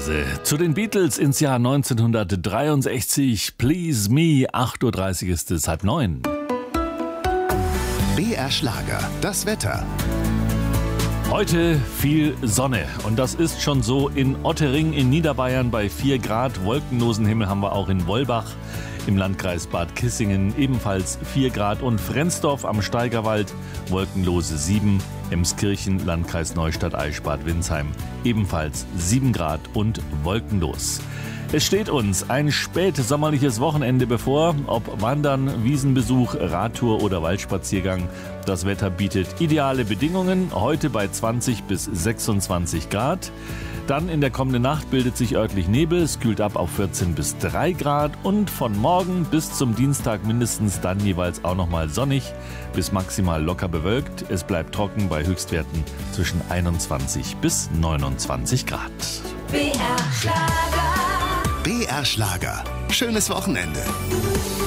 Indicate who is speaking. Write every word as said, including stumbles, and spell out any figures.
Speaker 1: Zeitreise zu den Beatles ins Jahr neunzehnhundertdreiundsechzig. Please Me, acht Uhr dreißig ist es, halb neun.
Speaker 2: B R Schlager, das Wetter.
Speaker 1: Heute viel Sonne und das ist schon so in Ottering in Niederbayern bei vier Grad. Wolkenlosen Himmel haben wir auch in Wollbach im Landkreis Bad Kissingen, ebenfalls vier Grad, und Frensdorf am Steigerwald wolkenlose sieben, Emskirchen, Landkreis Neustadt-Aichbad Windsheim, ebenfalls sieben Grad und wolkenlos. Es steht uns ein spätsommerliches Wochenende bevor. Ob Wandern, Wiesenbesuch, Radtour oder Waldspaziergang, das Wetter bietet ideale Bedingungen. Heute bei zwanzig bis sechsundzwanzig Grad. Dann in der kommenden Nacht bildet sich örtlich Nebel. Es kühlt ab auf vierzehn bis drei Grad. Und von morgen bis zum Dienstag mindestens dann jeweils auch nochmal sonnig bis maximal locker bewölkt. Es bleibt trocken bei Höchstwerten zwischen einundzwanzig bis neunundzwanzig Grad.
Speaker 2: B R Schlager. B R Schlager. Schönes Wochenende.